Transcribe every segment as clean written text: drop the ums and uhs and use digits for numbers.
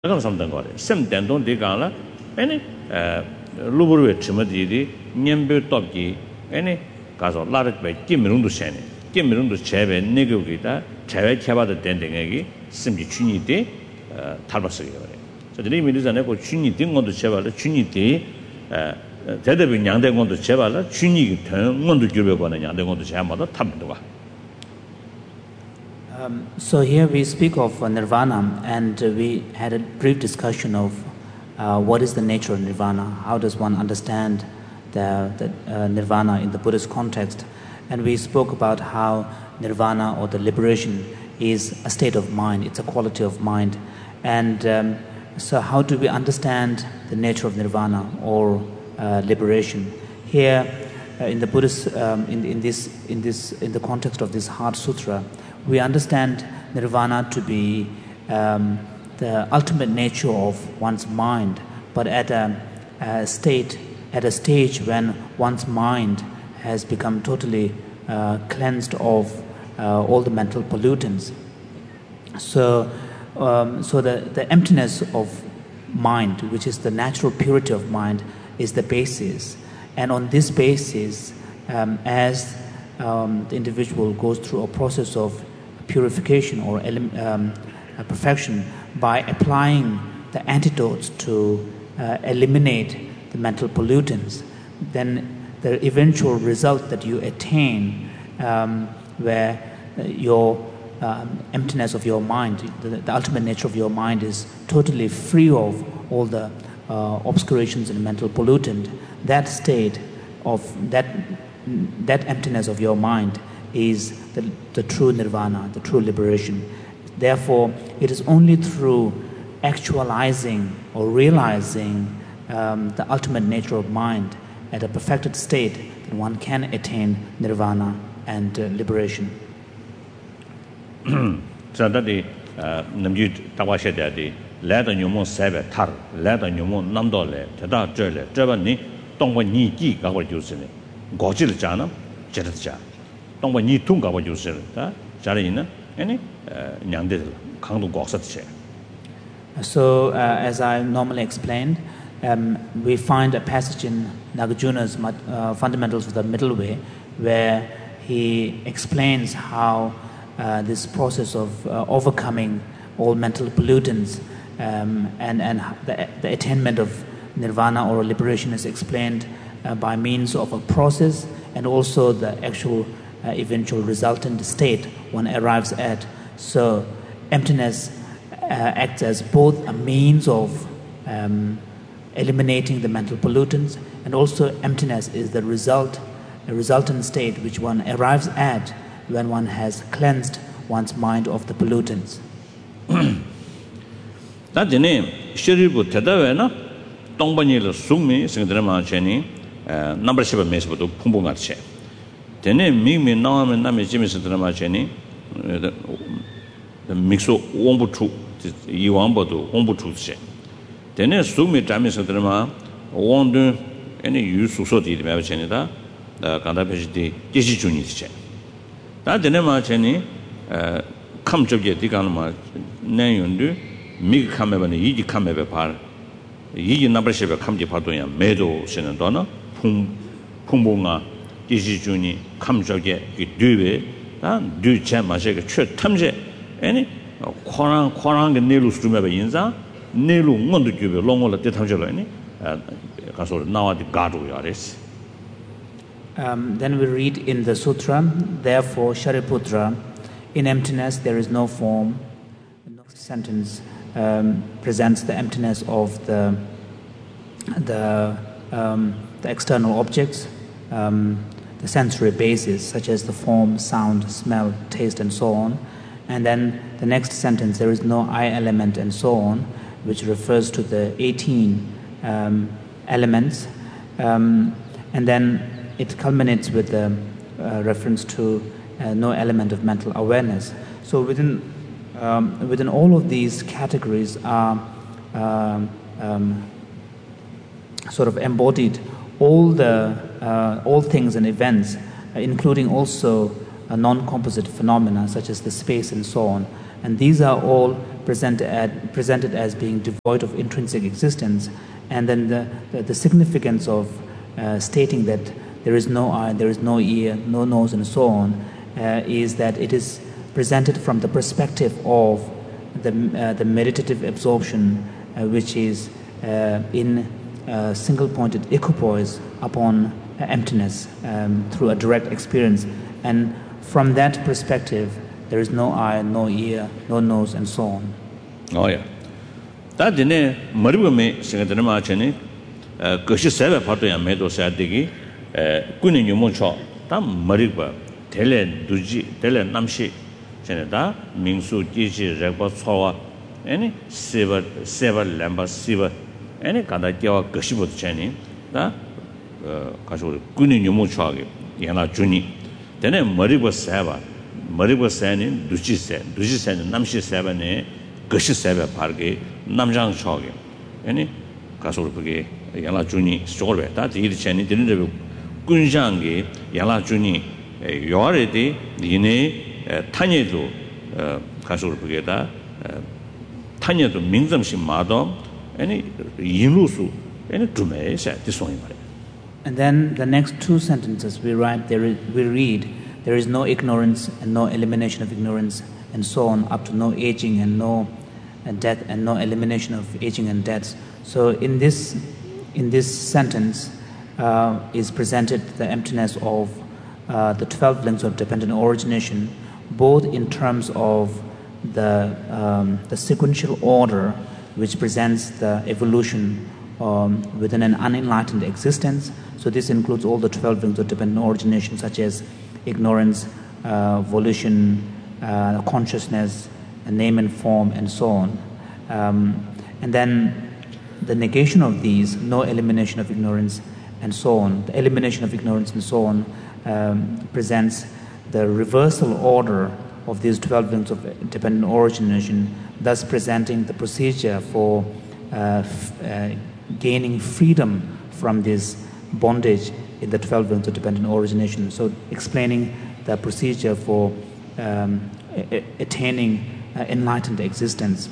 something got it. Some denton de gala, any Luburu Chimadi, Nyambu Topki, any Gazo Larat by Kimirundu Shani, Kimirundu Cheve, Negugita, Cheve Chava the Dending Eggy, Simbi Chuni de Tabasari. So the name is an echo Chuni thing on the Chevala, Chuni de Tedabin Yang on the Chevala, Chuni turn on the Jubiban and Yang on the Chamada Tabdua. So here we speak of nirvana, and we had a brief discussion of what is the nature of nirvana, how does one understand the nirvana in the Buddhist context, and we spoke about how nirvana or the liberation is a state of mind, it's a quality of mind, and so how do we understand the nature of nirvana or liberation? Here in the Buddhist, in the context of this Heart Sutra, we understand nirvana to be the ultimate nature of one's mind, but at a stage when one's mind has become totally cleansed of all the mental pollutants. So the emptiness of mind, which is the natural purity of mind, is the basis. And on this basis, as the individual goes through a process of purification or perfection by applying the antidotes to eliminate the mental pollutants, then the eventual result that you attain, where your emptiness of your mind, the ultimate nature of your mind is totally free of all the obscurations and mental pollutant, that state of that emptiness of your mind is the true nirvana, the true liberation. Therefore, it is only through actualizing or realizing the ultimate nature of mind at a perfected state that one can attain nirvana and liberation. So that the Namjit Tawashadi, let the Numo Sabe Tar, let the Numo Namdole, Tada Jole, Javani, Tongwa Niki, our using it. Gojil Jana, Jetja. Don't want you to go what you said, Jarina, any Nyandil, Kandu Gossat. So, as I normally explained, we find a passage in Nagarjuna's Fundamentals of the Middle Way where he explains how this process of overcoming all mental pollutants and the attainment of nirvana or liberation is explained by means of a process and also the actual eventual resultant state one arrives at. So emptiness acts as both a means of eliminating the mental pollutants, and also emptiness is the resultant state which one arrives at when one has cleansed one's mind of the pollutants. That's the name. Shiribu Tadavena, Tongbani Sumi, Singadrama Cheni, number 7 Mesbutu, Pumbungache. The name Mimi Nam and Nami Jimmy Singadrama Cheni, the Mixo Wombutu, Iwambotu, Wombutu. The name Sumi Jamis Singadrama, won't any use to sort the Mavachenida, the Kandapeshi, Juni. That's the name of Cheni, come to get the Ganama, Nayundu, Mig Kamevan, Yi Kameva Par, Yi number shape come to Patoya, Meadow, Senadona, Pumbunga, Juni, come to get it do and do Chamashek, Church Tamje, any Quarang and Nelu Strumeva Yinza, Nelu want to give a long or the Tamjolani, now at the Gadu Yaris. Then we read in the sutra, therefore, Shariputra, in emptiness there is no form. The next sentence presents the emptiness of the external objects, the sensory bases such as the form, sound, smell, taste, and so on. And then the next sentence, there is no I element and so on, which refers to the 18 elements. And then it culminates with the reference to no element of mental awareness. So within all of these categories are sort of embodied all things and events, including also non-composite phenomena such as the space and so on. And these are all presented as being devoid of intrinsic existence, and then the significance of stating that there is no eye, there is no ear, no nose, and so on, is that it is presented from the perspective of the meditative absorption, which is in single-pointed equipoise upon emptiness through a direct experience. And from that perspective, there is no eye, no ear, no nose, and so on. Oh yeah. That dine maribu me singadana ma chene kashi sebe pato ya me do sa digi kuni nyumo cho ta mariba tele duji tele namshi chene da mingsu jiji rekba chowa any seva lamba siva any kada kyawa kashi bo chene da kaso kuni nyumo cho ge yana juni dene mariba seba mariba sani duji sani namshi seba ne kashi sebe parge namjang choge yani kaso ge yana juni sogorbe da di chene dine kunjangi yana juni yoare de yine tanye도 가서 보게다 tanye도 민점심 마도 아니 인루수 아니 두메사 디소이 말이야. And then the next two sentences we read, there is no ignorance and no elimination of ignorance, and so on, up to no aging and no death and no elimination of aging and death. So in this sentence is presented the emptiness of the 12 links of dependent origination, both in terms of the sequential order which presents the evolution within an unenlightened existence. So this includes all the 12 links of dependent origination, such as ignorance, volition, consciousness, name and form, and so on. And then the negation of these, no elimination of ignorance, and so on. The elimination of ignorance and so on presents the reversal order of these 12 links of dependent origination, thus presenting the procedure for gaining freedom from this bondage in the 12 links of dependent origination. So explaining the procedure for attaining enlightened existence.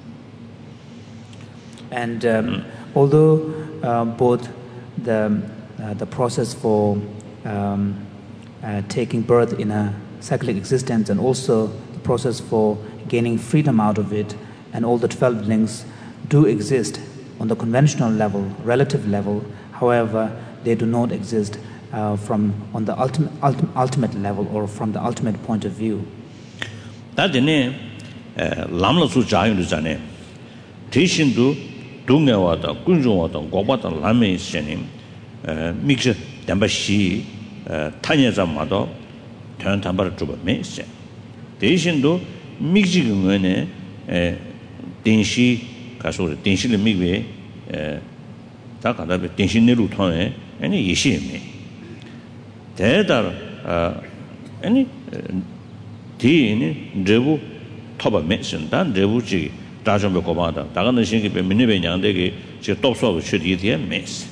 And although both the process for taking birth in a cyclic existence and also the process for gaining freedom out of it, and all the 12 links do exist on the conventional level, relative level. However, they do not exist on the ultimate level or from the ultimate point of view. That is lamla su jayu lu jane tishin du dunga wa da kunju wa da goba da lame shenim mix damba shi tanya za ma do tan tambar juba me se tishin du mix ji ngene denshi ka so de denshi le migwe ta ka da denshi ne lu thon ani yishi me de da ani di ni rebu toba mention dan rebu ji da jong be ko ba da ga ne shin ge be min ne be nyang de ge ji top so chu di de mes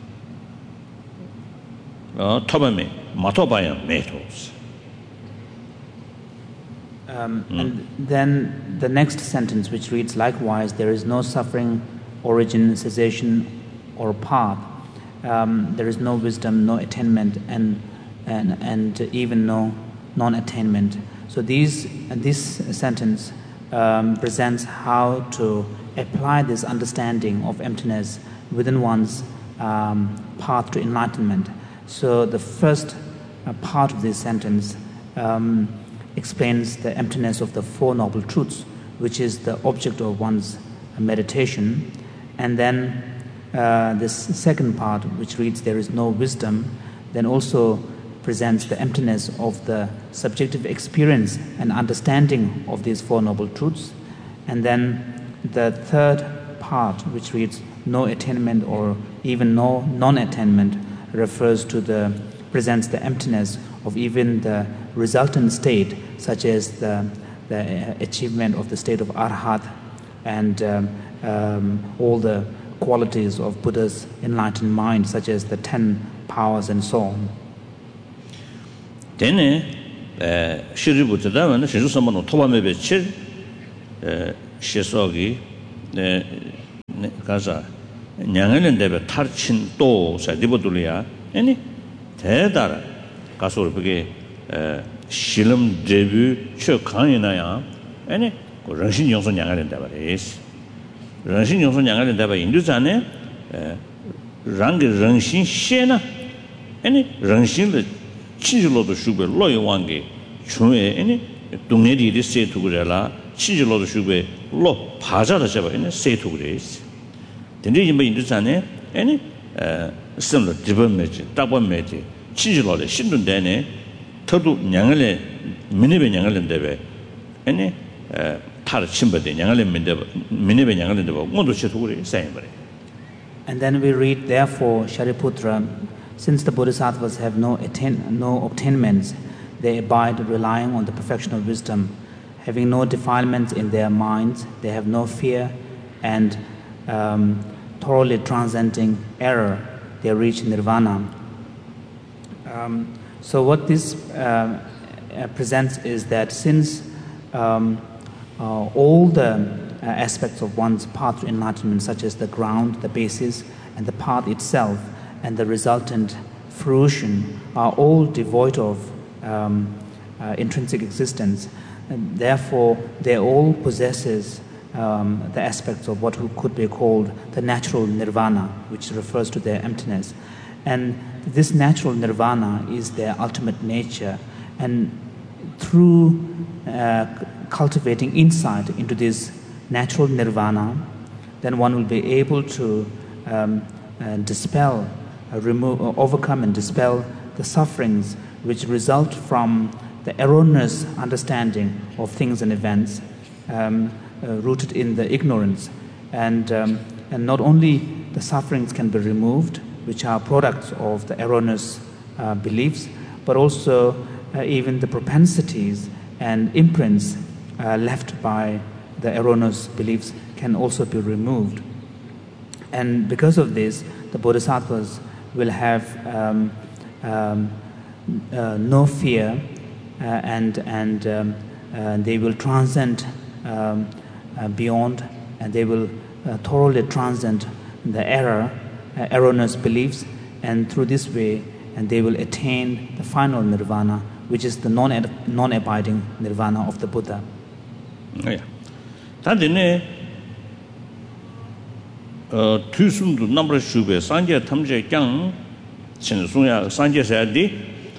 toba me ma toba ya me tos. And then the next sentence, which reads, likewise, there is no suffering, origin, cessation, or path. There is no wisdom, no attainment, and even no non-attainment. So this sentence presents how to apply this understanding of emptiness within one's path to enlightenment. So the first part of this sentence explains the emptiness of the Four Noble Truths, which is the object of one's meditation. And then this second part, which reads, there is no wisdom, then also presents the emptiness of the subjective experience and understanding of these Four Noble Truths. And then the third part, which reads, no attainment or even no non-attainment, presents the emptiness of even the resultant state, such as the achievement of the state of Arhat and all the qualities of Buddha's enlightened mind, such as the 10 powers and so on. Then, Shiribu Tadavan, Shizu Samano Tobamebe Chir, shesogi 가자 냥을 데베 타르친 또 사디보둘이야 아니 대다라 가서 그게 실험 데뷔 최 강이나야 아니 그 런신 용선 냥을 데베레스 런신 용선 냥을 데베 인도자네 랑게 런신 셰나 아니 런신의 친절로도 슈베 로이왕게 중에 아니 동네들이 세투그래라 친절로도 슈베 로 바자다 잡아 아니 세투그레스 근데 이제 뭐 인도자네 아니 similar development development 친절로도 신dun데네 더도 냥을 미네베 냥을 데베 아니 타르 침버데 냥을 미네베 냥을 데베 모두 세투그레 사이버레. And then we read, therefore, Shariputra, since the Bodhisattvas have no obtainments, they abide relying on the perfection of wisdom. Having no defilements in their minds, they have no fear, and thoroughly transcending error, they reach nirvana. So what this presents is that since all the aspects of one's path to enlightenment, such as the ground, the basis, and the path itself, and the resultant fruition, are all devoid of intrinsic existence. And therefore, they all possesses the aspects of what could be called the natural nirvana, which refers to their emptiness. And this natural nirvana is their ultimate nature. And through cultivating insight into this natural nirvana, then one will be able to overcome and dispel the sufferings which result from the erroneous understanding of things and events rooted in the ignorance. And not only the sufferings can be removed, which are products of the erroneous beliefs, but also even the propensities and imprints left by the erroneous beliefs can also be removed. And because of this, the bodhisattvas will have no fear, and they will transcend beyond, and they will thoroughly transcend the erroneous beliefs, and through this way, and they will attain the final nirvana, which is the non-abiding nirvana of the Buddha. Yeah. 단데네 투숨도 넘버 슈베 산제 탐제 강 신수야 산제 사디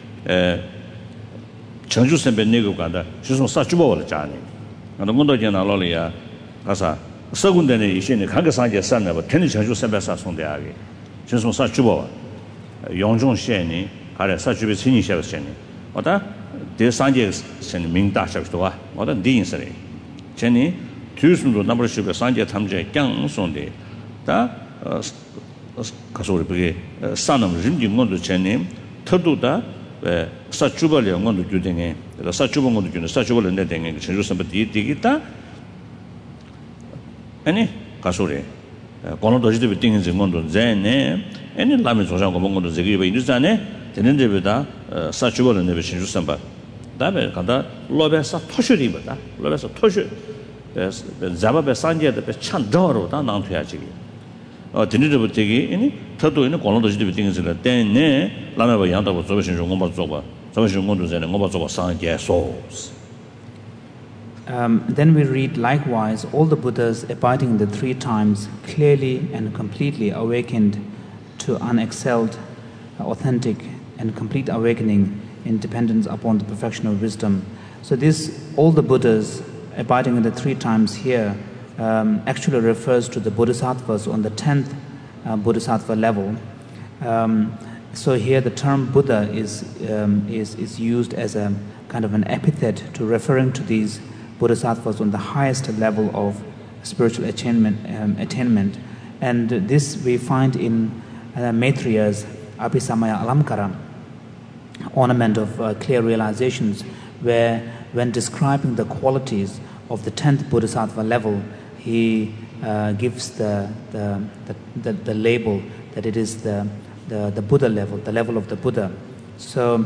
청주 선배 내고 간다 주송 사주버를 자네 나도 문도 전화로리야 가사 서군데네 이신에 가게 산제 산나 뭐 텐이 청주 선배 사송대하게 주송 사주버 용종시에니 가래 사주베 신이셔서니 어다 대 산제 신 민다셔도와 어다 디인스레 제니 투숨도 넘버 슈베 산제 탐제 강 손데 다 가서리 그게 산음 림딩원도 제님 터도다 사주벌 영원도 주den에 사주봉원도 주는 사주벌인데 되는 전주선부 디기다 아니 가서리 권원도 지도 띵인 증원도 제네 아니 라면 조상고 뭔가도 저기 왜 이르잖아요 되는 데보다 사주벌인데 전주선부 다음에 간다 로베사 토슈리보다 로베사 토슈 자바베 산제데 찬더로 다 나한테야지 드니르부터기 이니 터도 있는 권원도 지도 띵인스가 때네 라면바 양다고 저버신 좀 공부 줘 저버신 공부 전에 공부 줘 산제 소스. Then we read, likewise, all the Buddhas abiding in the three times clearly and completely awakened to unexcelled, authentic, and complete awakening in dependence upon the perfection of wisdom. So all the Buddhas abiding in the three times here actually refers to the bodhisattvas on the 10th bodhisattva level. So here the term Buddha is used as a kind of an epithet to referring to these bodhisattvas on the highest level of spiritual attainment. And this we find in Maitriya's Abhisamaya Alamkara, ornament of clear realizations, where when describing the qualities of the 10th bodhisattva level, he gives the label that it is the Buddha level, the level of the Buddha. So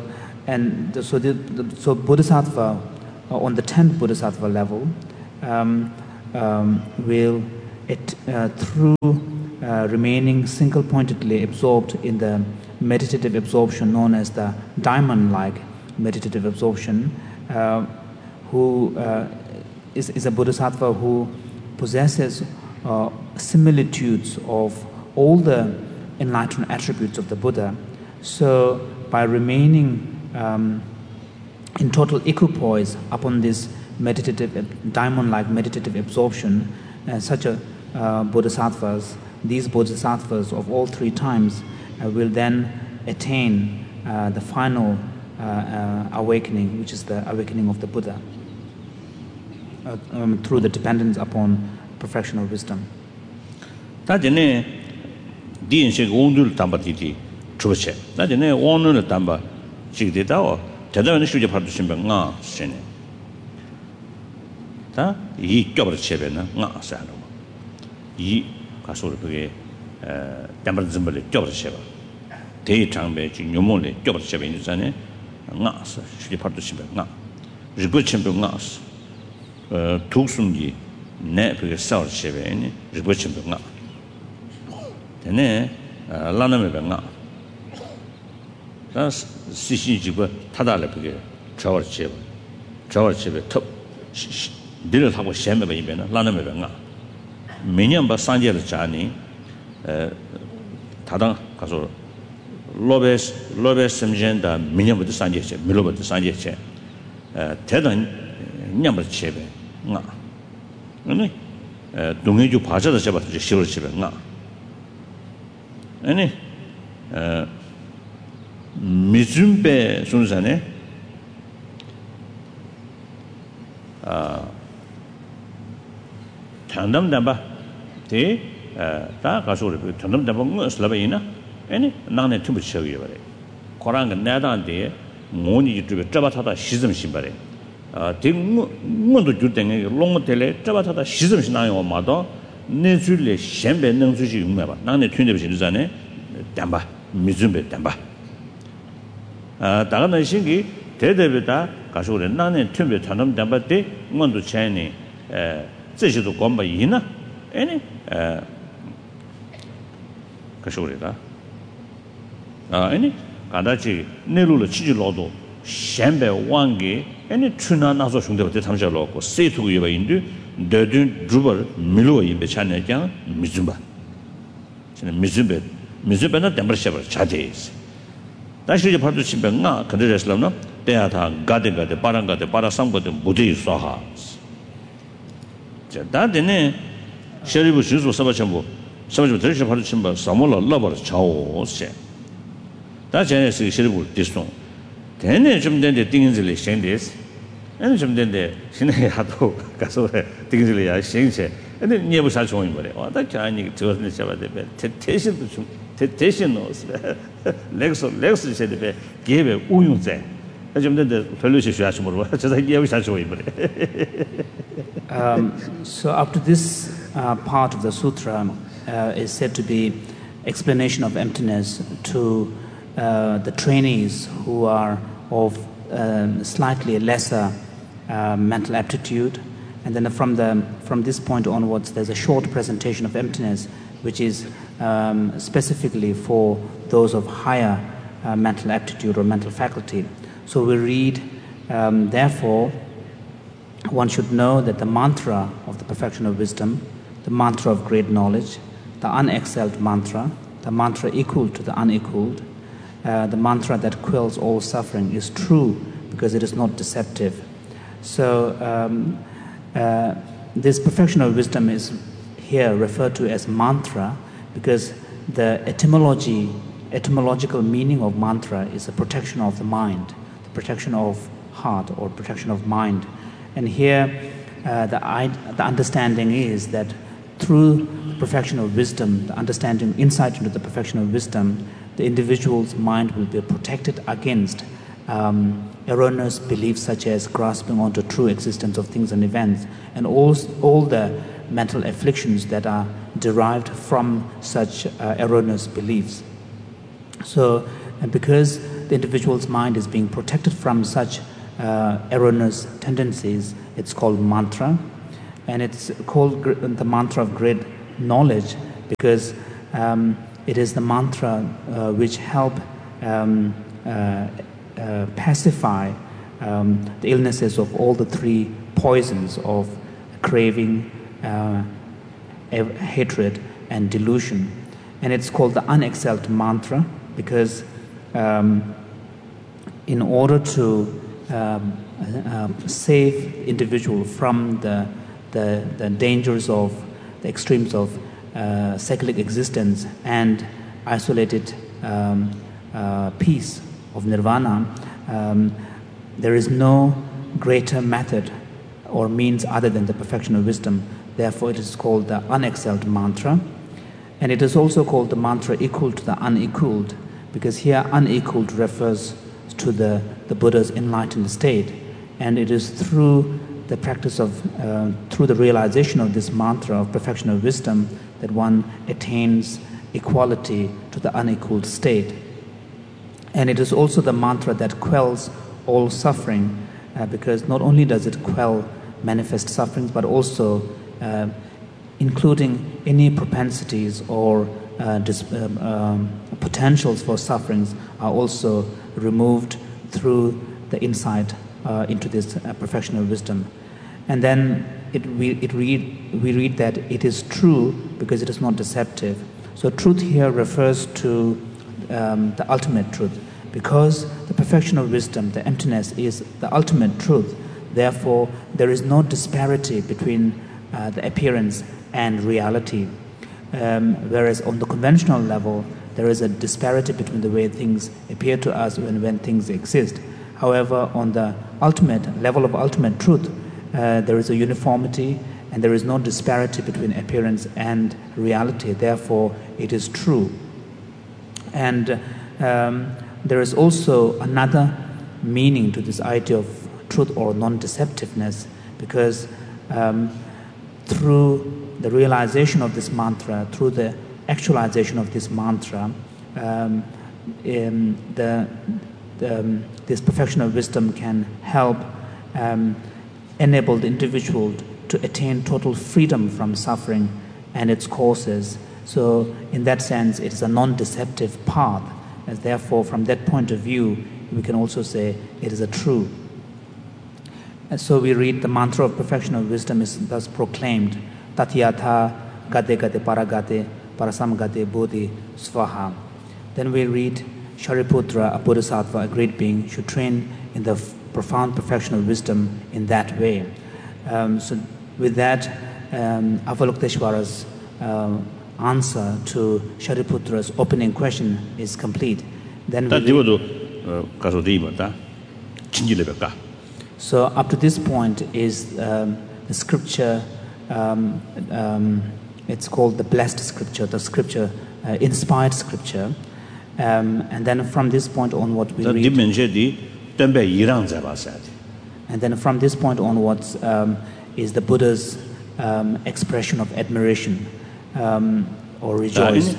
bodhisattva on the 10th bodhisattva level will, through remaining single-pointedly absorbed in the meditative absorption known as the diamond-like meditative absorption, who is a bodhisattva who possesses similitudes of all the enlightened attributes of the Buddha. So by remaining in total equipoise upon this meditative, diamond-like meditative absorption, such a these bodhisattvas of all three times will then attain the final awakening, which is the awakening of the Buddha, through the dependence upon perfection of wisdom. tuksungi ne peke saur chebe ni ribo chimbe nga tene lana mebe nga ta sisi jiba tadale peke chawar chebe top dil thabo sheme ba ibe na lana mebe nga menyam ba sanje la chani tadang kaso lobes semjenda menyam ba sanje che miloba sanje che tedan nyambar chebe nga 아니 동해주 바자다 잡아서 시월 집에 나 아니 미즘배 순산에 tan담담바 다 가서를 tan담담바 뭐 슬라바이나 아니 나네 tum부 쳐요 버래 고랑가 내다한테 모니 유튜브에 잡아타다 시즘 신발에 딩문도 줄땡에 롱모텔에 잡아타다 시즘시 나요 마도 내줄래 셴배 능수지 용매봐 나네 튠데비 시르자네 담바 미즘배 담바 다가는 신기 대대비다 가서를 나네 튠배 tan담 담바때 문도 차이니 제시도 권바 이나 아니 가서리다 아니 가다지 내루를 치질로도 셴배 왕기 아니 추나 나서 중대부터 탐자로고 세투고 예바인데 더든 주벌 밀로 임베 차내장 미즘바 저는 미즘베나 담버셔버 차데스 다시 이제 파도 신병나 그들에서는 대하다 가데가데 바랑가데 바라상거데 무대이 쏴하 자 다데네 셔리부 주소 서바첨부 들으셔 파도 신바 사몰라 러버 차오세 다제네스 셔리부 디송 대내 좀 된데 띵인들이 생데스 아니 좀 된데 신의 하도 가서 띵인들이야 생체 근데 니에부 살 좋은 거래 와다 자니 저는 잡아대 대신도 좀 대신 넣었어 렉스 세대 기회 우용제 좀 된데 별로시 쉬하시 모르고 저다 니에부 살 좋은 거래 So up to this part of the sutra is said to be explanation of emptiness to the trainees who are of slightly lesser mental aptitude, and then from this point onwards there's a short presentation of emptiness which is specifically for those of higher mental aptitude or mental faculty. So we read, therefore one should know that the mantra of the perfection of wisdom, the mantra of great knowledge, the unexcelled mantra, the mantra equal to the unequaled, the mantra that quells all suffering is true because it is not deceptive. So this perfection of wisdom is here referred to as mantra because the etymological meaning of mantra is the protection of the mind, the protection of heart or protection of mind. And here the understanding is that through the perfection of wisdom, the understanding, insight into the perfection of wisdom, the individual's mind will be protected against erroneous beliefs such as grasping onto true existence of things and events, and all the mental afflictions that are derived from such erroneous beliefs. So, and because the individual's mind is being protected from such erroneous tendencies, it's called mantra. And it's called the mantra of great knowledge because it is the mantra which help pacify the illnesses of all the three poisons of craving, hatred, and delusion. And it's called the unexcelled mantra because in order to save the individual from the dangers of the extremes of cyclic existence and isolated peace of nirvana, there is no greater method or means other than the perfection of wisdom. Therefore, it is called the unexcelled mantra. And it is also called the mantra equal to the unequaled, because here unequaled refers to the Buddha's enlightened state. And it is through the practice of, through the realization of this mantra of perfection of wisdom that one attains equality to the unequaled state. And it is also the mantra that quells all suffering, because not only does it quell manifest sufferings, but also including any propensities or potentials for sufferings are also removed through the insight into this perfection of wisdom. And then we read that it is true because it is not deceptive. So truth here refers to the ultimate truth. Because the perfection of wisdom, the emptiness, is the ultimate truth. Therefore, there is no disparity between the appearance and reality. Whereas on the conventional level, there is a disparity between the way things appear to us when things exist. However, on the ultimate level of ultimate truth, there is a uniformity and there is no disparity between appearance and reality. Therefore, it is true. And there is also another meaning to this idea of truth or non-deceptiveness, because through the realization of this mantra, through the actualization of this mantra, this perfection of wisdom can help enable the individual to attain total freedom from suffering and its causes. So in that sense, it is a non-deceptive path. And therefore, from that point of view, we can also say it is a true. And so we read the mantra of perfection of wisdom is thus proclaimed, Tatyatha gate gate paragate parasam gate bodhi svaha. Then we read, Shariputra, a bodhisattva, a great being, should train in the profound perfection of wisdom in that way. So with that, Avalokiteshvara's answer to Shariputra's opening question is complete. Then so up to this point is the scripture, it's called the blessed scripture, the scripture, inspired scripture. And then from this point onward we read, and then from this point onwards is the Buddha's expression of admiration or rejoice.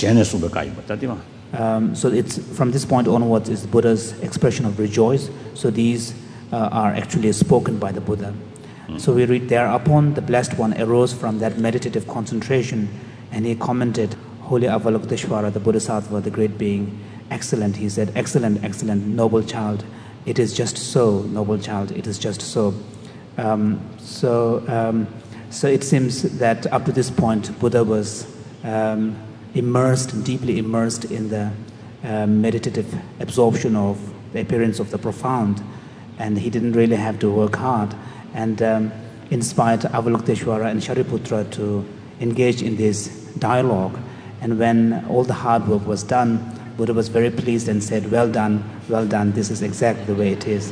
So it's from this point onwards is the Buddha's expression of rejoice. So these are actually spoken by the Buddha. So we read, thereupon the Blessed One arose from that meditative concentration and he commented, Holy Avalokiteshvara, the Bodhisattva, the great being, excellent, he said, excellent, excellent, noble child. It is just so, noble child, it is just so. So it seems that up to this point, Buddha was immersed, deeply immersed in the meditative absorption of the appearance of the profound, and he didn't really have to work hard, and inspired Avalokiteshvara and Shariputra to engage in this dialogue. And when all the hard work was done, Buddha was very pleased and said, well done, this is exactly the way it is.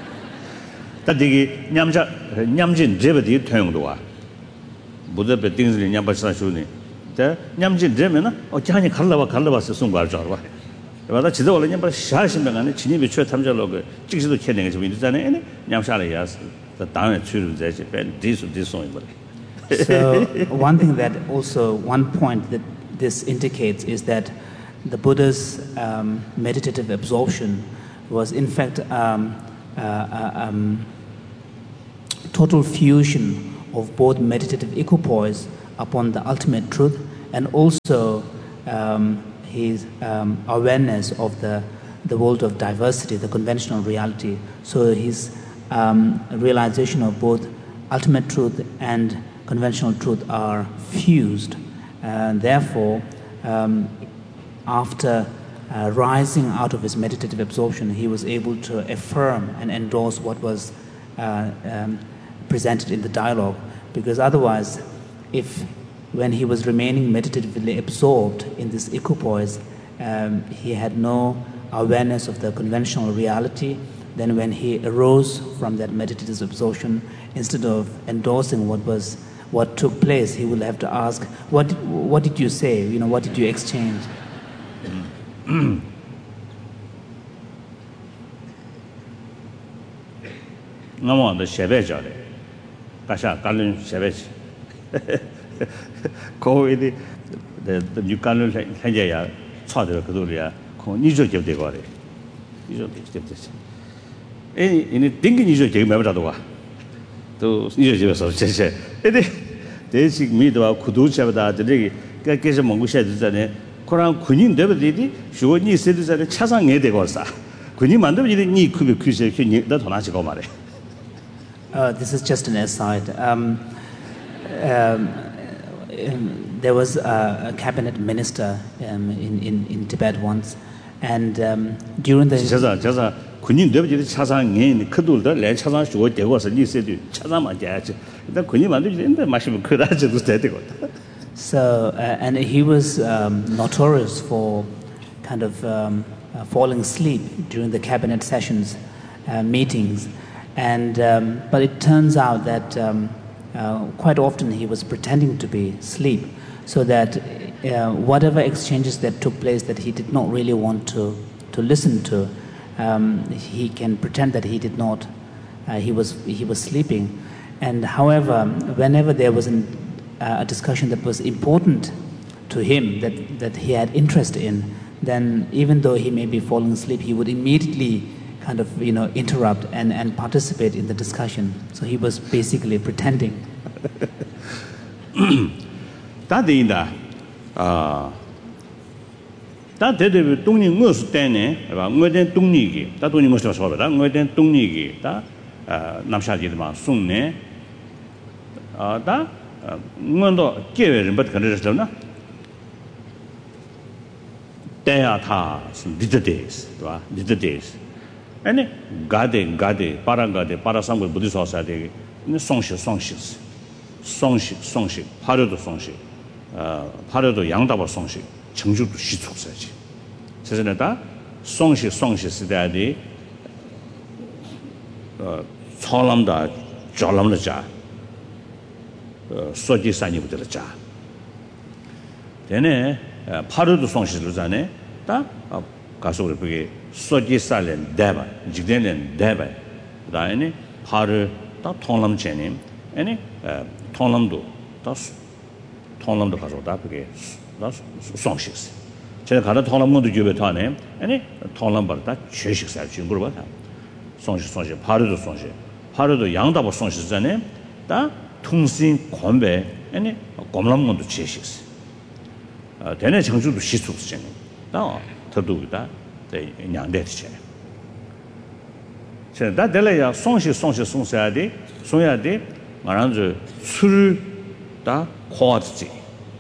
Buddha be things in Yambasa Shuni. The Yamjin Demina, or Jani Kalava Sungar Jarwa. But that's all in Yamba Shashim and Chini Tamjaloga, Chizu Kenning is Windsor and Yamshalias, the down to this song. So, one thing that also, one point that this indicates is that the Buddha's meditative absorption was in fact total fusion of both meditative equipoise upon the ultimate truth and also his awareness of the world of diversity, the conventional reality. So his realization of both ultimate truth and conventional truth are fused. And therefore, after rising out of his meditative absorption, he was able to affirm and endorse what was presented in the dialogue. Because otherwise, if when he was remaining meditatively absorbed in this equipoise, he had no awareness of the conventional reality, then when he arose from that meditative absorption, instead of endorsing what took place, he will have to ask, what did you say? What did you exchange? Ngamo the shebejare. Kasha kalun shebej. Ko the new kalun hajaya chadra kadulia ko nijo jebde gore. Nijo jebde. Any thinking nijo jeb mabra to nijo jeb so che. Ede 대식 미도와 구두차보다 되게 깨끗이 먹고 싶어지잖아요. 그런 군인 되버리디 쇼니 세드자를 차상해 되고서 군인 만들어지니 니 그게 그새 나 도나지고 말해. This is just an aside. There was a cabinet minister in Tibet once, and during the 저자 군인 되버리디 차상해 그들도 내 차상 쇼 되고서 니 세드 차상만 돼야지. 일단 군인 만들어지는데 마시면 그다지도 되고. So, and he was notorious for kind of falling asleep during the cabinet sessions, meetings. And, but it turns out that quite often he was pretending to be asleep, so that whatever exchanges that took place that he did not really want to listen to, he can pretend that he did not, he was sleeping. And however, whenever there was a discussion that was important to him, that he had interest in, then even though he may be falling asleep, he would immediately kind of interrupt and participate in the discussion. So he was basically pretending. 다데인다 다데데 동리 무엇 때네 봐 뭐된 동리기 다 동리 무엇을说吧 뭐된 동리기 다 남샤지들만 송네 다 뭐도 계획을 못 그러잖아 대야타 리더데스 봐 리더데스 아니 가데 파라상고 부디소사데 송시 파려도 송시 파려도 양다바 송시 정주도 시축사지 그래서 다 송시 시대에 처람다 잘람다 소지산이부터 자 되네 파려도 송시를 자네 다 가서 우리 소지살은 대바 직전엔 대바 그다음에 파를 다 통람전에 아니 통람도 다 통람도 가져다 그게 다 송식스 제가 가는 통람문도 주변에 타네 아니 통람바다 최식살 중으로 봐 송식 파르도 송식 파르도 양다버 송식잖아요 다 통신 건배 아니 검람문도 최식스 대내 정주도 시축스잖아요 다 더도다 대 양대치잖아요 다 될래야 송셔야 돼 말한저 술을 다 코아지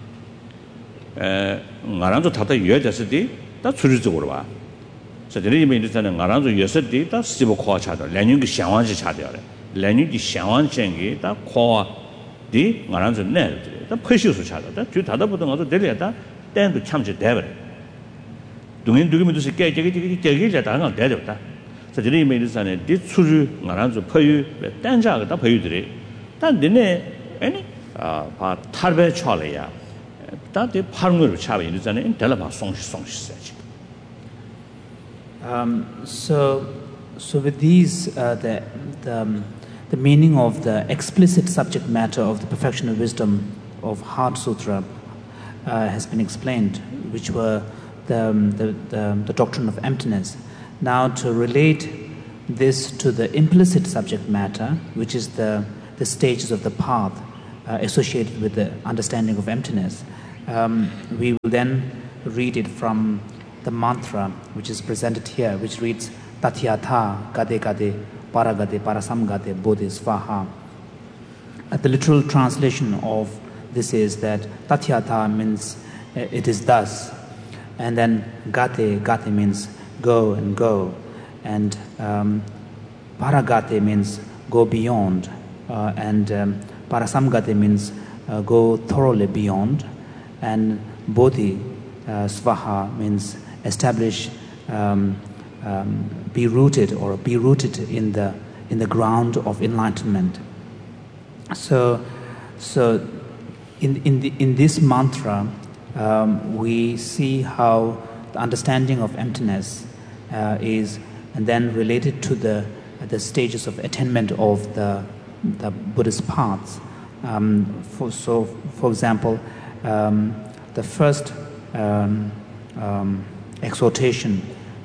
말한저 다다 유여졌을때 다 술을 적으로 봐 저들이 이면에서는 말한저 유여졌을 다 시보 코아차다 레닌기 상황지 차대요 레닌기 상황쟁이 다 코아디 말한저 내 다 퍼시수 차다 주 다다 보던 것도 될래다 땡도 참지 대버 동인 두기면도 깨게 다가 대졌다 저들이 이면에서는 디 술을 말한저 퍼유 땡자가 다 퍼유들이 단 내내 아니 바 탈배 쳐려야 다들 파르무를 차베 이러잖아요. 달라바 송시지. So with these the meaning of the explicit subject matter of the perfection of wisdom of Heart Sutra has been explained, which were the doctrine of emptiness. Now to relate this to the implicit subject matter, which is the the stages of the path associated with the understanding of emptiness. We will then read it from the mantra which is presented here, which reads Tatyatha Gade Gade Paragade Parasamgade Bodhi Svaha. The literal translation of this is that Tatyatha means it is thus, and then Gate means go and go, and Paragate means go beyond, and Parasamgate means go thoroughly beyond, and Bodhi Svaha means establish, be rooted in the ground of enlightenment. So in this mantra, we see how the understanding of emptiness is, and then related to the stages of attainment of the Buddhist paths. For example, the first exhortation,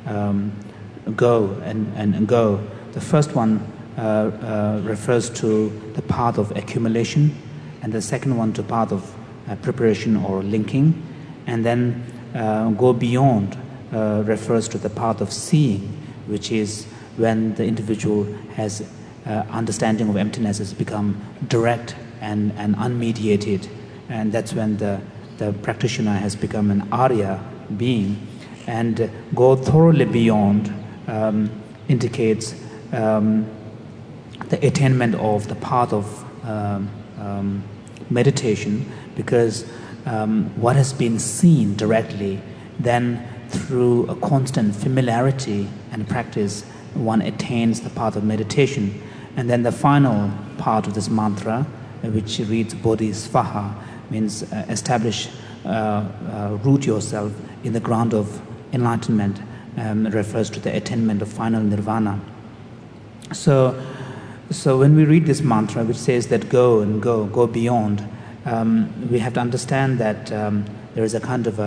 go and go. The first one refers to the path of accumulation, and the second one to path of preparation or linking, and then go beyond refers to the path of seeing, which is when the individual has understanding of emptiness has become direct and unmediated, and that's when the practitioner has become an Arya being. And go thoroughly beyond indicates the attainment of the path of meditation, because what has been seen directly, then through a constant familiarity and practice, one attains the path of meditation. And then the final part of this mantra, which reads Bodhi Svaha, means establish, root yourself in the ground of enlightenment, refers to the attainment of final nirvana. So when we read this mantra, which says that go and go beyond, we have to understand that there is a kind of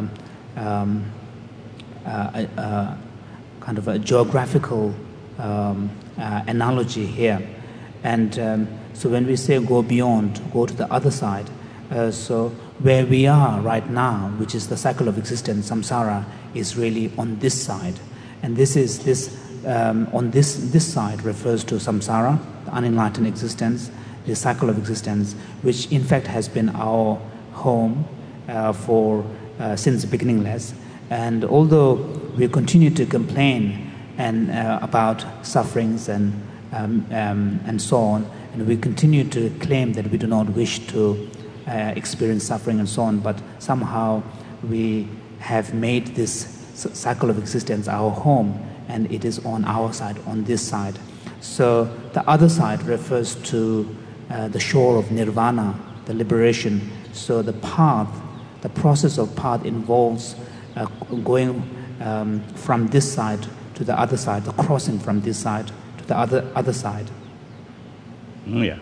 a geographical analogy here, and so when we say go beyond, go to the other side, so where we are right now, which is the cycle of existence, samsara, is really on this side, and this on this side refers to samsara, the unenlightened existence, the cycle of existence, which in fact has been our home since beginningless. And although we continue to complain about sufferings and so on, and we continue to claim that we do not wish to experience suffering and so on, but somehow we have made this cycle of existence our home, and it is on our side, on this side. So the other side refers to the shore of nirvana, the liberation. So the process of path involves going from this side to the other side, the crossing from this side to the other side. Yeah.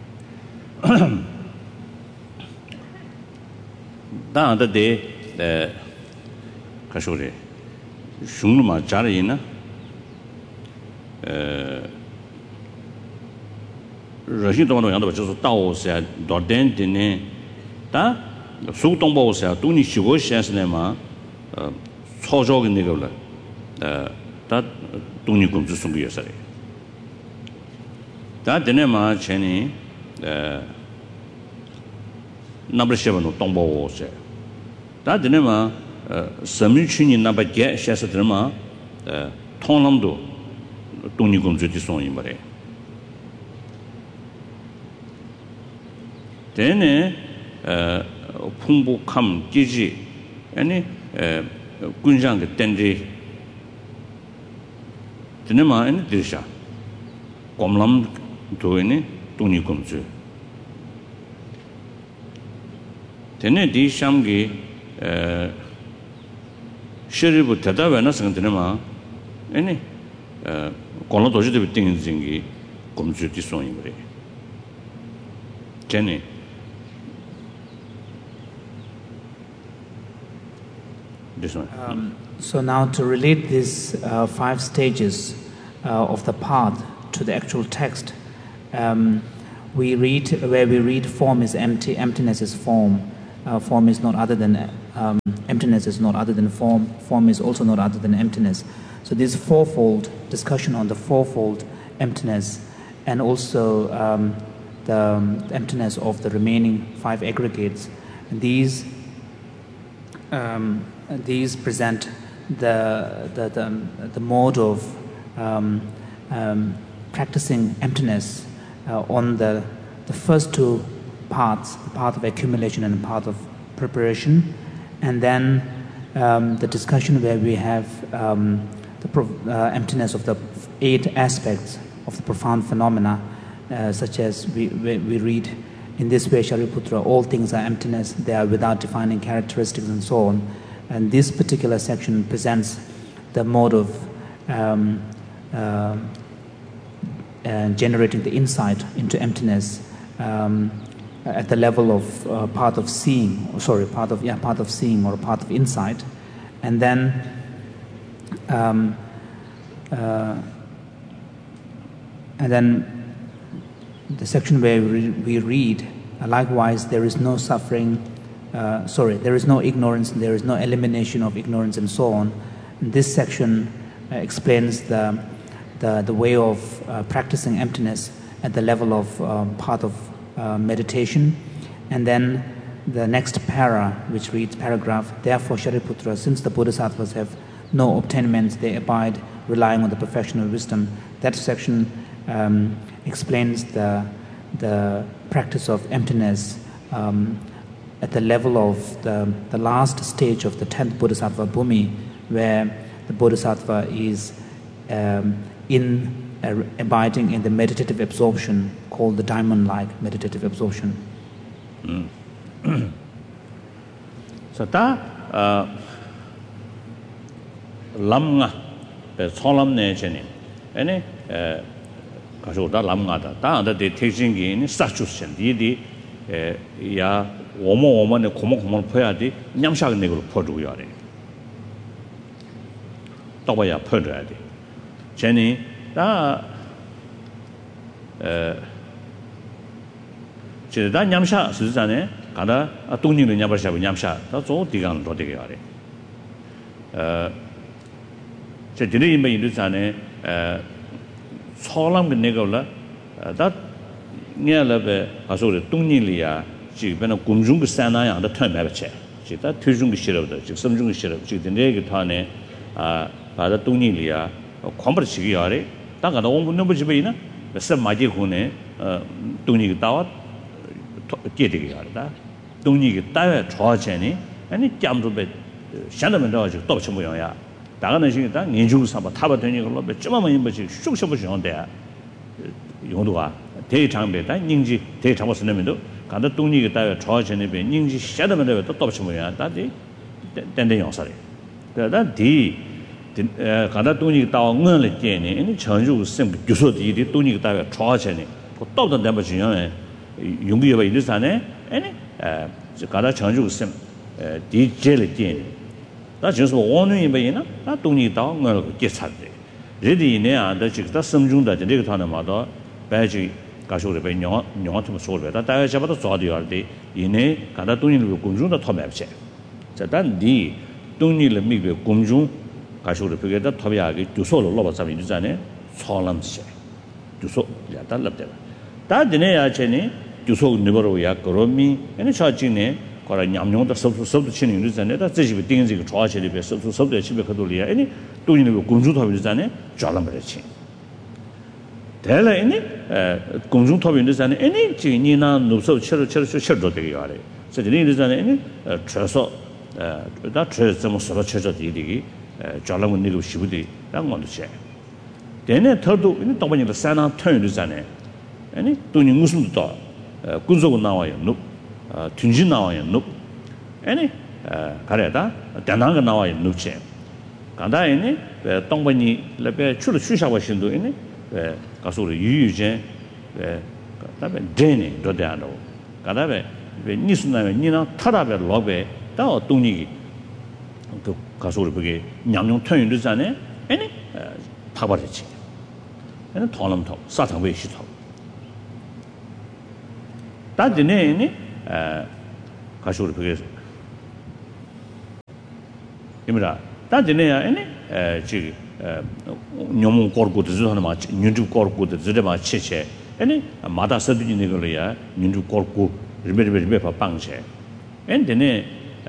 Da de kashore shungma jarina rashid dong yang de jiu dao xia duo den de ne da su dong bao xia du ni xiu xia shi ne ma cao zhao ge ne ge le da du ni gong zhi song ge shi da de ne ma chen ni na bu xie no dong bao xia da de ne ma sami chuni na ba ge xia shi de ma tong lam do du ni gong zhi di song yin ba le 되네 풍부함 기지 아니 군장의 땐지 되네마 아니 들샤 곰람 도에네 돈이 검주 되네 디샴기 시리부 대답하나 생각되네마 아니 곰람 도시도 비팅인 생기 검주 디송이 그래 제네 So now to relate these 5 stages of the path to the actual text, we read form is empty, emptiness is form. Form is not other than emptiness is not other than form. Form is also not other than emptiness. So this fourfold discussion on the fourfold emptiness, and also the emptiness of the remaining five aggregates. These present the mode of practicing emptiness on the first two parts, the path of accumulation and the path of preparation, and then the discussion where we have the emptiness of the 8 aspects of the profound phenomena, such as we read in this way, Shariputra, all things are emptiness, they are without defining characteristics and so on. And this particular section presents the mode of generating the insight into emptiness at the level of path of seeing, path of seeing or path of insight, and then the section where we read, likewise, there is no suffering, there is no ignorance, there is no elimination of ignorance, and so on. And this section explains the way of practicing emptiness at the level of path of meditation. And then the next para, which reads paragraph, therefore, Shariputra, since the Bodhisattvas have no obtainments, they abide relying on the perfection of wisdom. That section explains the practice of emptiness at the level of the last stage of the 10th Bodhisattva Bhumi, where the Bodhisattva is abiding in the meditative absorption called the diamond-like meditative absorption. So that lamga solam ne chene ene 가서 다 남가다 다한테 대칭기 스타추션 디디 야 오모오모네 고모고모 퍼야지 냠샤가 내고 퍼주고야 돼. 또봐야 퍼줘야 돼. 제니 다 제다 냠샤 스잖아요. 가다 동님을 냠바샤고 냠샤 다조 디간 도 되게 하래. 제 드네 임에 있잖아요. 소람 그 내가라 다 냐라베 가서를 동님이야. 지금은 공중 그 산나야 다 털매버체. 지다 퇴중 그 싫어도 지금 섬중 그 싫어. 지금 내가 타네 바다 동님이야. 컴버 시기 하래. 다가다 온분 넘버 집에 있나? 서 마지 군에 동님이 따와 깨되게 하다. 동님이 따에 좋아지니 아니 짬도베 샹다면 더 또 처모야. 다가는 시기다 년중 삼바 타바 되는 걸로 좀만 뭐지 쑥쑥 좋은데 용도가 대장배다 닝지 대장고 쓰는면도 간다 동리가 따에 좋아지는 배 닝지 샹다면 또 처모야. 다지 된된 용사래. 그러다 디 간다 동리가 따와 응을 깨니 아니 전주 sem 교소들이 동리가 따에 좋아지니 또 내가 중요해. 용기가 이르잖아요. 아니 가다 전주 sem 디젤 깨니 나就是원원이 뭐이나 나 동리 다 걸 깨차대 레디네 안다 지금 섬중다这个团嘛到白去 가쇼를 배 영어 좀 소리다 다가 잡아도 좋아도 할때 이내 가다 동리를 공중도 터매지 자단디 동리를 미베 공중 가쇼를 배게다 터배하게 주소로 넣어서 이잖아요. 소람시 주소 야다 납대 다 드네야 전에 주소 네버로야 그러미 아니 차진네 거라 냠용도 섭섭도 치는 일이잖아요. 다 제집에 띵지 그 좋아하시는 배 섭섭도 집에 가돌이야. 아니 동인의 공중탑이 있잖아요. 잘람 버렸지. 대래 아니 공중탑이 있잖아요. 아니 지니나 노서 쳐도 되게 하래. 그래서 이제는 아니 쳐서 다 쳐서 뭐 서로 쳐서 되게 잘람은 내고 싶으디 랑 뭐지. 대내 더도 이 동반이도 산나 턴이잖아요. 아니 돈이 무슨 또 군소고 나와요. tunji 나와요. 눕. 아니 가래다 대나가 나와요. 눕체. 간다에니 동번이 레베 출을 추샤고 신도에니 가서로 유유제 그다음에 데니 도대하노. 간다에 니스나에 니나 타라베 로베 다 동리기 그 가서로 그게 냠용 턴이잖아요. 아니 타버렸지. 아니 돈람토 사탕 왜 시토 다지네 가쇼를 그게 이미라 다지네야 아니 지 녀몽 거고도 저는 막 윤주 거고도 저래마 치체 아니 마다 서드니 거야 윤주 거고 리베리베 방체 엔데네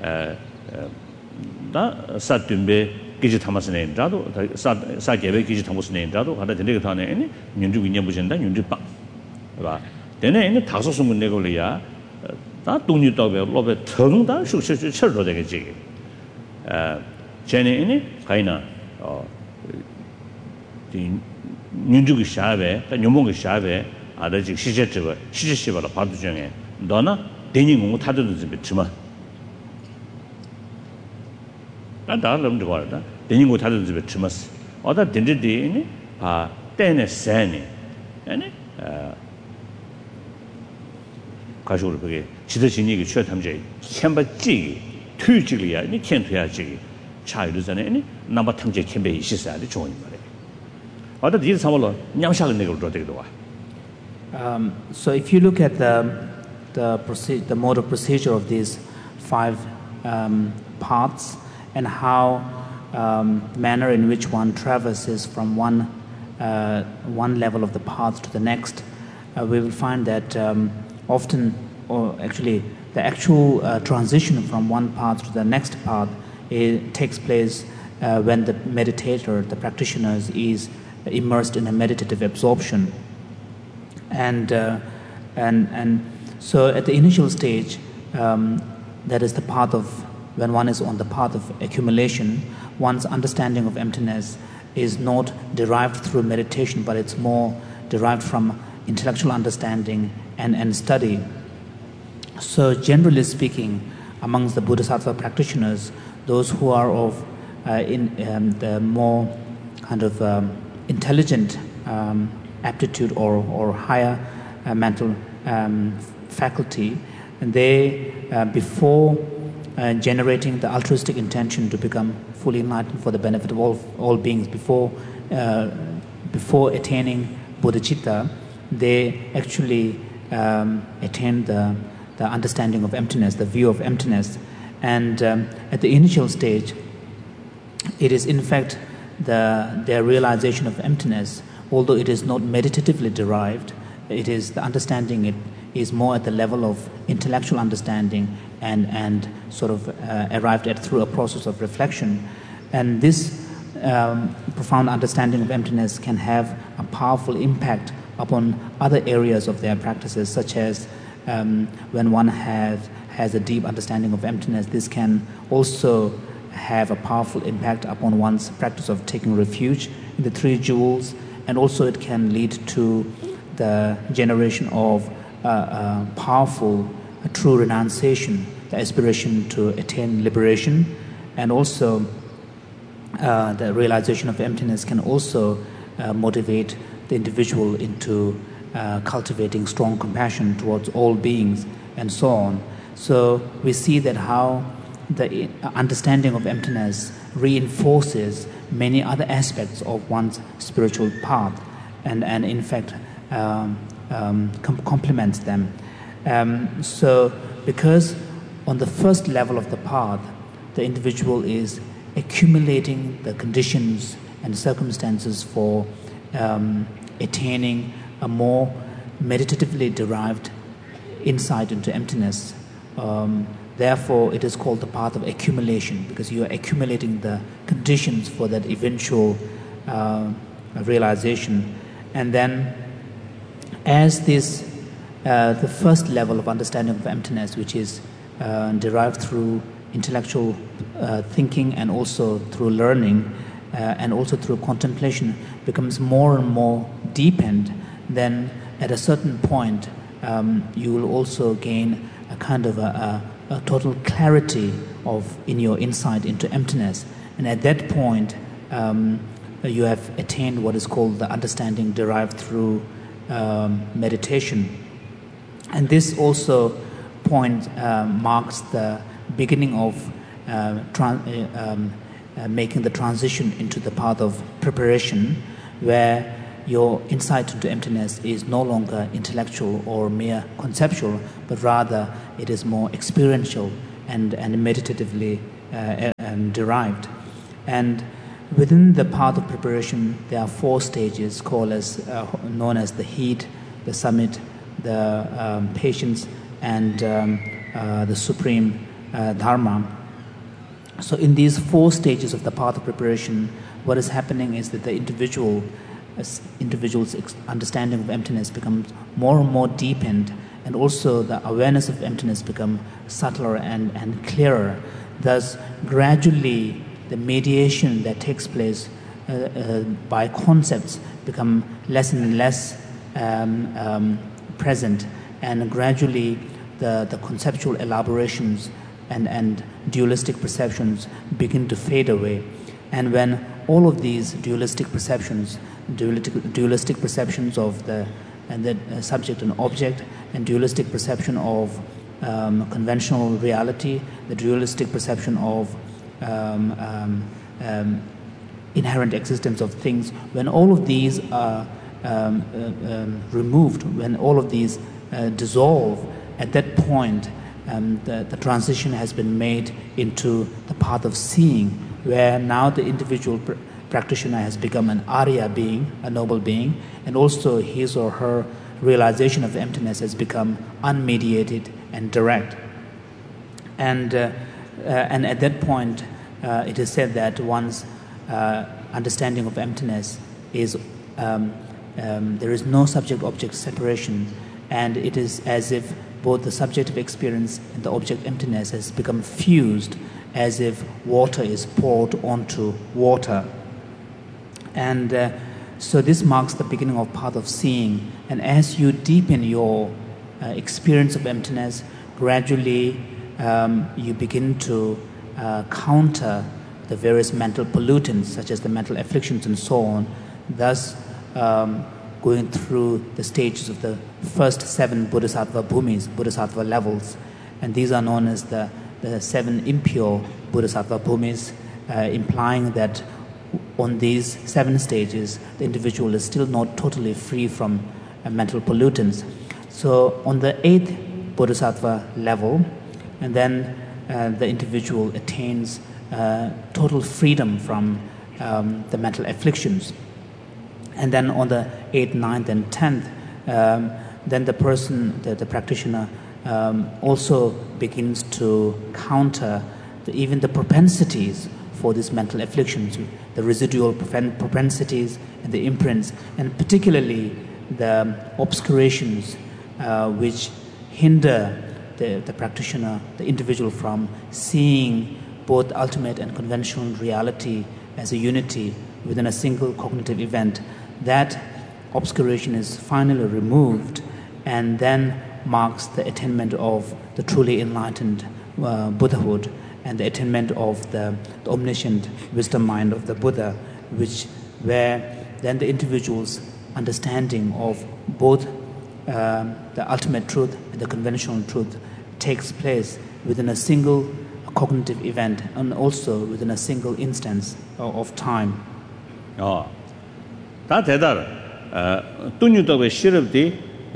다 사든베 기지 담았으네 자도 사게베 기지 담았으네 자도 하다 되게 타네 아니 윤주 위년 부신다 윤주 빵 봐 되네 이제 다섯 숨은 내 걸이야 다 돈이 더베 로베 정다 숙식을 철로 되겠지 쟤네 이제 가이나 윤주기 샤베 녀몽기 샤베 아다지 시제트버 시제시버라 바도 중에 너나 대니 공부 타도도 좀 있지만 난 다른 놈도 말다 대니 공부 타도도 좀 있지만 어다 딘디디 아 때네 세니 아니 가지고 그게 지도진 얘기 취해 탐제 현바지 투지리야 니 캔투야지 차이르잖아요 니 남바 탐제 캠베 있어야 돼 좋은 말이야 어다 이 상황로 냠샤를 내고 되기도 와 So if you look at the mode of procedure of these five paths and how manner in which one traverses from one level of the path to the next, we will find that often, or actually, the actual transition from one path to the next path takes place when the meditator, the practitioner, is immersed in a meditative absorption. And so at the initial stage, that is the path of, when one is on the path of accumulation, one's understanding of emptiness is not derived through meditation, but it's more derived from intellectual understanding and study. So generally speaking, amongst the Bodhisattva practitioners, those who are of the more kind of intelligent aptitude or higher mental faculty, and they before generating the altruistic intention to become fully enlightened for the benefit of all beings, before attaining bodhicitta, they actually attain the understanding of emptiness, the view of emptiness. And at the initial stage, it is in fact their realization of emptiness, although it is not meditatively derived, it is the understanding, it is more at the level of intellectual understanding and sort of arrived at through a process of reflection. And this profound understanding of emptiness can have a powerful impact upon other areas of their practices, such as when one has a deep understanding of emptiness, this can also have a powerful impact upon one's practice of taking refuge in the three jewels, and also it can lead to the generation of powerful true renunciation, the aspiration to attain liberation, and also the realization of emptiness can also motivate the individual into cultivating strong compassion towards all beings and so on. So we see that how the understanding of emptiness reinforces many other aspects of one's spiritual path and in fact complements them. So because on the first level of the path, the individual is accumulating the conditions and circumstances for attaining a more meditatively derived insight into emptiness. Therefore, it is called the path of accumulation, because you are accumulating the conditions for that eventual realization. And then, as this, the first level of understanding of emptiness, which is derived through intellectual thinking and also through learning and also through contemplation, becomes more and more deepened, then at a certain point, you will also gain a kind of a total clarity in your insight into emptiness. And at that point, you have attained what is called the understanding derived through meditation. And this also point marks the beginning of making the transition into the path of preparation, where your insight into emptiness is no longer intellectual or mere conceptual, but rather it is more experiential and meditatively derived. And within the path of preparation, there are 4 stages known as the heat, the summit, the patience, and the supreme dharma. So in these 4 stages of the path of preparation, what is happening is that the individual's understanding of emptiness becomes more and more deepened, and also the awareness of emptiness becomes subtler and clearer. Thus, gradually, the mediation that takes place by concepts become less and less present, and gradually the conceptual elaborations and dualistic perceptions begin to fade away. And when all of these dualistic perceptions of the subject and object, and dualistic perception of conventional reality, the dualistic perception of inherent existence of things, when all of these are removed, when all of these dissolve, at that point the transition has been made into the path of seeing, where now the individual practitioner has become an Arya being, a noble being, and also his or her realization of emptiness has become unmediated and direct. And at that point, it is said that one's understanding of emptiness is there is no subject-object separation, and it is as if both the subjective experience and the object emptiness has become fused, as if water is poured onto water. And so this marks the beginning of path of seeing. And as you deepen your experience of emptiness, gradually you begin to counter the various mental pollutants, such as the mental afflictions and so on, thus going through the stages of the first 7 bodhisattva bhumis, bodhisattva levels. And these are known as the 7 impure bodhisattva bhumis, implying that on these 7 stages, the individual is still not totally free from mental pollutants. So on the 8th bodhisattva level, and then the individual attains total freedom from the mental afflictions. And then on the 8th, 9th, and 10th, then the person, the practitioner, also begins to counter even the propensities for these mental afflictions, the residual propensities and the imprints, and particularly the obscurations which hinder the practitioner, the individual, from seeing both ultimate and conventional reality as a unity within a single cognitive event. That obscuration is finally removed, and then marks the attainment of the truly enlightened Buddhahood and the attainment of the omniscient wisdom mind of the Buddha, where then the individual's understanding of both the ultimate truth and the conventional truth takes place within a single cognitive event, and also within a single instance of time. 다 대다라 돈유도의 시럽디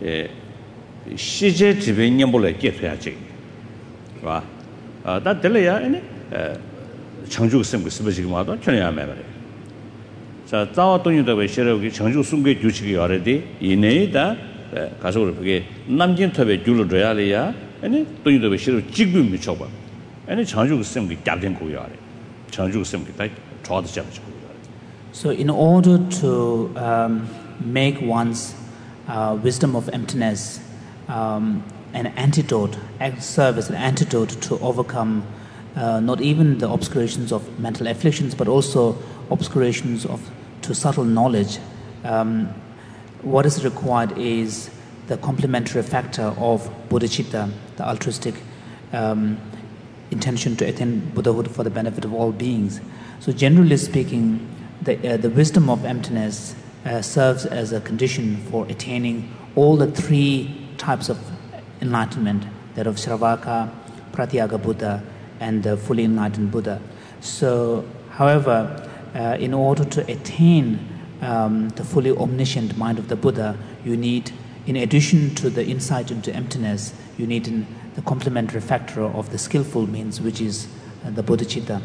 시제 지배념불에 깨펴야지 와 다 들려야 아니 청주 선거 스베지기 마도 전해야 말이야 자 자와 돈유도의 시럽이 청주 선거 규칙이 알아디 이내다 가서로 그게 남진 탑에 줄어줘야 해야 아니 돈유도의 시럽 지금 미쳐봐 아니 청주 선거 잡된 거야 청주 선거 다 좋아도 잡죠. So in order to make one's wisdom of emptiness an antidote, serve as an antidote to overcome not even the obscurations of mental afflictions, but also obscurations to subtle knowledge, what is required is the complementary factor of bodhicitta, the altruistic intention to attain Buddhahood for the benefit of all beings. So generally speaking, the wisdom of emptiness serves as a condition for attaining all the 3 types of enlightenment, that of Shravaka, Pratyaga Buddha, and the fully enlightened Buddha. So, however, in order to attain the fully omniscient mind of the Buddha, you need, in addition to the insight into emptiness, you need the complementary factor of the skillful means, which is the bodhicitta.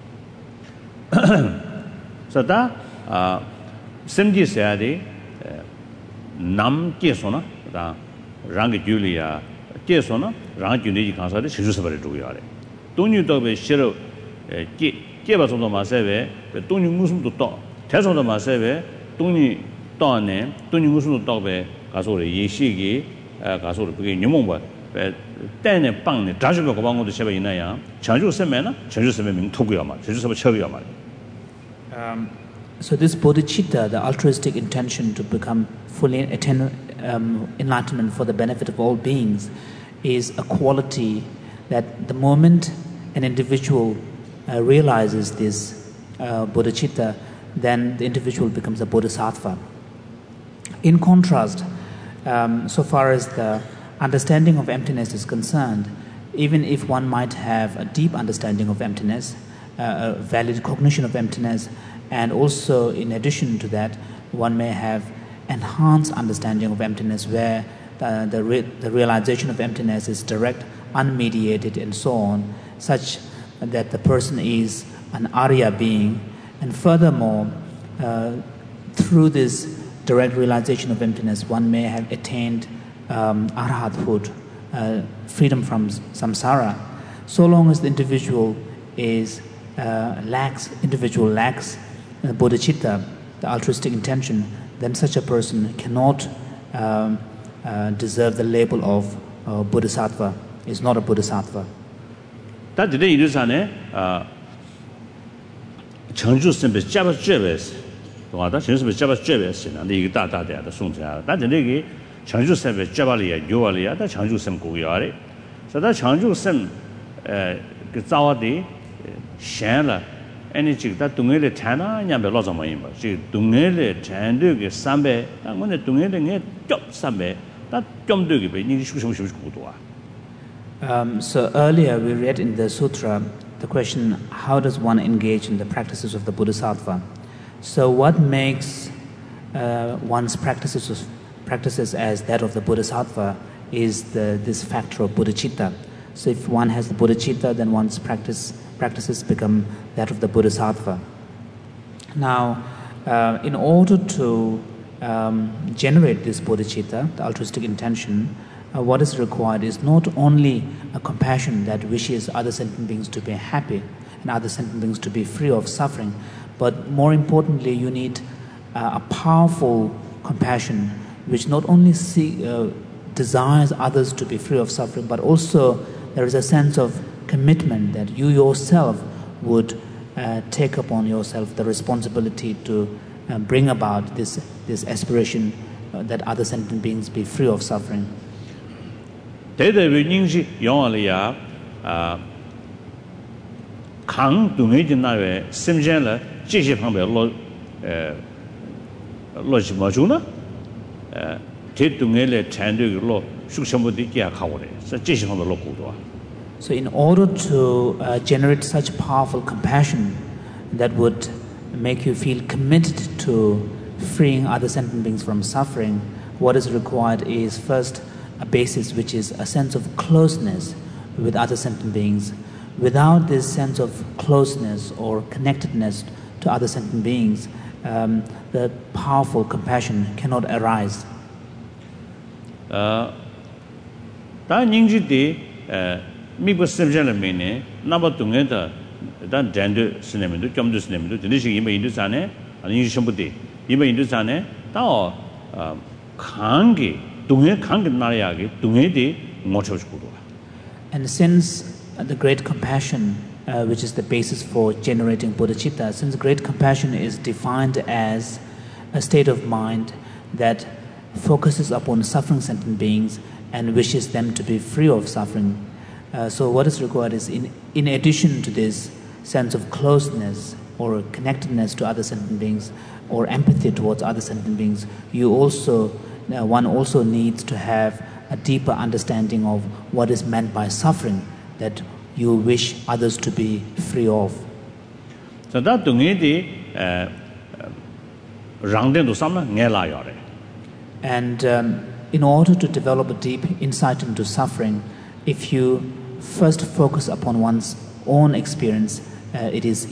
So that Simji said, Nam Jesona, Rang Julia, Jesona, Rang Juni Kansa, the Shisabari Duyare. Don't you talk with Shiro, give us on the Maseve, but don't you Muslim to talk. Tell on the Maseve, don't you Donne, don't you Muslim to talk with Kasori, Yeshigi, Kasori, Numumba, but then a pang, the Dajab of the Shabanaya, Chanju Semena, Chanju Semen Tokuyama, Chanju Chaviyama. So this bodhicitta, the altruistic intention to become fully enlightenment for the benefit of all beings, is a quality that the moment an individual realizes this bodhicitta, then the individual becomes a bodhisattva. In contrast, so far as the understanding of emptiness is concerned, even if one might have a deep understanding of emptiness, a valid cognition of emptiness, and also in addition to that, one may have enhanced understanding of emptiness where the realization of emptiness is direct, unmediated, and so on, such that the person is an Arya being. And furthermore, through this direct realization of emptiness, one may have attained arhathood, freedom from samsara. So long as the individual lacks bodhicitta, the altruistic intention, then such a person cannot deserve the label of bodhisattva, is not a bodhisattva. That today you say, Chanju Simba Java Jeves, Wada, Chanju Java Jeves, and the Data de Sunja. That the Negi, Chanju Simba Javalia, Yualia, that Chanju Sim Guyari. So that Chanju Sim Gizawadi, Shanla, any chick that Tungele Tana, Yambe Lozamayimba. She Tungele Tandu, Sambe, and when the Tungele Job Sambe, that Jom Dugi, you should go. So earlier we read in the sutra the question, how does one engage in the practices of the bodhisattva? So what makes one's practices as that of the bodhisattva is this factor of bodhicitta. So if one has the bodhicitta, then one's practices become that of the bodhisattva. Now, in order to generate this bodhicitta, the altruistic intention, what is required is not only a compassion that wishes other sentient beings to be happy and other sentient beings to be free of suffering, but more importantly, you need a powerful compassion which not only desires others to be free of suffering, but also there is a sense of commitment that you yourself would take upon yourself the responsibility to bring about this aspiration that other sentient beings be free of suffering. Tētē wē nīngshī yōngā lī yā kāng dūngē jī nā wē sīm jiān lā jī shī pāng bē lō jī mā chū na tē dūngē lē chān dū kī lō shūk shāmbu dī kī yā kā wā rē sā jī shī pāng bē lō kū duwa. So in order to generate such powerful compassion that would make you feel committed to freeing other sentient beings from suffering, what is required is first a basis which is a sense of closeness with other sentient beings. Without this sense of closeness or connectedness to other sentient beings, the powerful compassion cannot arise. Tā nīngshī tī mīpa sīmchā lā mīne nāpa tūngē tā dāndu sīne mīndu, kyamdu sīne mīndu, tīndi shī yīmba yīndu sāne, nīngshī shīmbu tī, yīmba yīndu sāne, tā o kāngi, tūngē kāngi nārayāgi, tūngē tī ngōchā shukudwa. And since the great compassion, which is the basis for generating bodhicitta, since great compassion is defined as a state of mind that focuses upon suffering sentient beings and wishes them to be free of suffering, so what is required is, in addition to this sense of closeness or connectedness to other sentient beings or empathy towards other sentient beings, one also needs to have a deeper understanding of what is meant by suffering that you wish others to be free of. So that tungē tī rangden do samna ngela yore. And in order to develop a deep insight into suffering, if you first focus upon one's own experience, it is